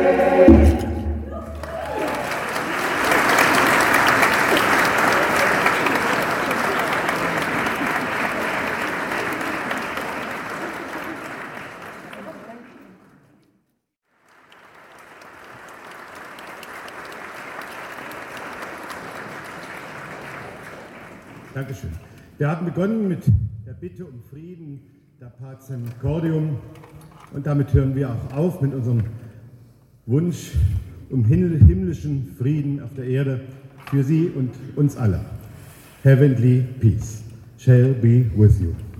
Dankeschön. Wir haben begonnen mit der Bitte um Frieden, der Pacem Cordium, und damit hören wir auch auf mit unserem Wunsch um himmlischen Frieden auf der Erde für Sie und uns alle. Heavenly peace shall be with you.